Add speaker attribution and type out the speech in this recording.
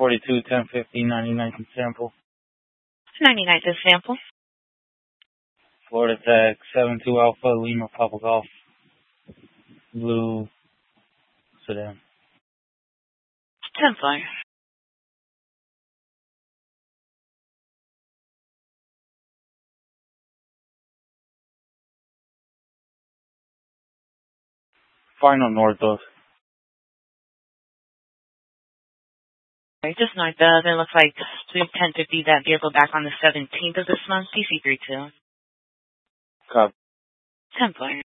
Speaker 1: 42, 1050, 99th and Sample.
Speaker 2: 99th and Sample.
Speaker 1: Florida Tag, 72 Alpha, Lima, Papa Golf. Blue sedan.
Speaker 2: 10-4.
Speaker 1: Final Northos.
Speaker 2: Right, just north of, it looks like 1050, that vehicle back on the 17th of this month, PC32.
Speaker 1: Copy.
Speaker 2: 10-4.